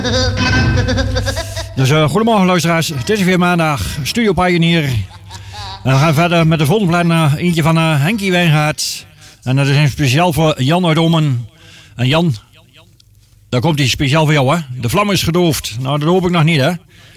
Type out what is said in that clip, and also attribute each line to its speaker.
Speaker 1: Dus goedemorgen luisteraars, het is weer maandag, Studio Pioneer. En we gaan verder met de volgende plan, eentje van Henkie Wijngaard. En dat is speciaal voor Jan uit Ommen. En Jan, daar komt hij speciaal voor jou hè. De vlam is gedoofd, nou dat hoop ik nog niet hè.